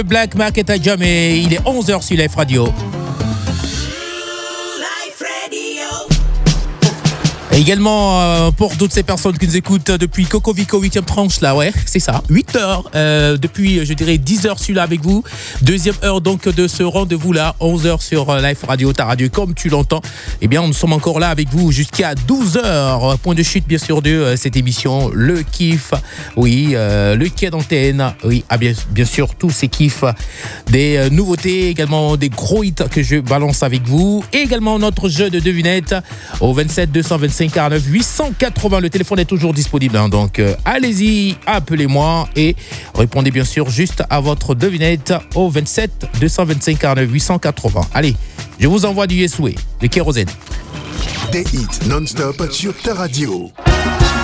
Black Market à jamais, il est 11h sur Life Radio. Et également pour toutes ces personnes qui nous écoutent depuis Coco Vico 8e tranche là, ouais, c'est ça, 8h depuis je dirais 10h celui-là avec vous. Deuxième heure donc de ce rendez-vous là, 11h sur Life Radio, ta radio comme tu l'entends. Eh bien, nous sommes encore là avec vous jusqu'à 12h. Point de chute bien sûr de cette émission, le kiff. Oui, le quai d'antenne. Oui, bien sûr tous ces kiffs, des nouveautés, également des gros hits que je balance avec vous. Et également notre jeu de devinettes au 27 225 49 880. Le téléphone est toujours disponible, hein, donc allez-y, appelez-moi et répondez bien sûr juste à votre devinette au 27 225 49 880. Allez, je vous envoie du Yesoué, le kérosène. Des hits non-stop sur ta radio.